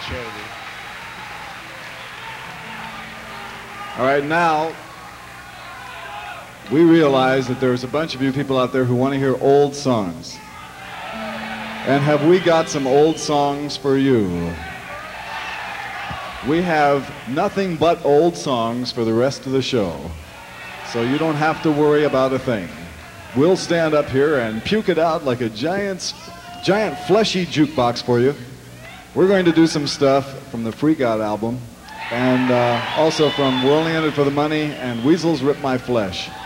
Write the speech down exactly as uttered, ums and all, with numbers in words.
charity. All right, now we realize that there's a bunch of you people out there who want to hear old songs. And have we got some old songs for you? We have nothing but old songs for the rest of the show. So you don't have to worry about a thing. We'll stand up here and puke it out like a giant, giant fleshy jukebox for you. We're going to do some stuff from the Freak Out album, and uh, also from We're Only In It For The Money and Weasels Rip My Flesh.